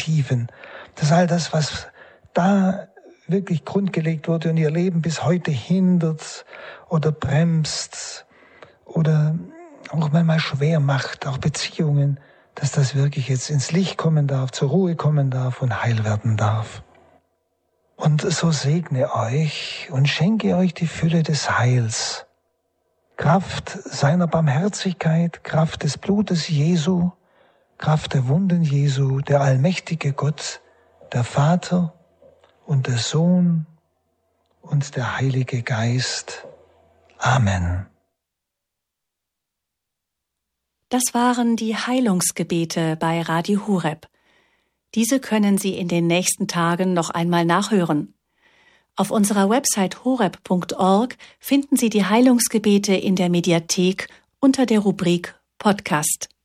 vertiefen, dass all das, was da wirklich grundgelegt wurde und ihr Leben bis heute hindert oder bremst oder auch manchmal schwer macht, auch Beziehungen, dass das wirklich jetzt ins Licht kommen darf, zur Ruhe kommen darf und heil werden darf. Und so segne euch und schenke euch die Fülle des Heils, Kraft seiner Barmherzigkeit, Kraft des Blutes Jesu, Kraft der Wunden Jesu, der allmächtige Gott, der Vater und der Sohn und der Heilige Geist. Amen. Das waren die Heilungsgebete bei Radio Horeb. Diese können Sie in den nächsten Tagen noch einmal nachhören. Auf unserer Website horeb.org finden Sie die Heilungsgebete in der Mediathek unter der Rubrik Podcast.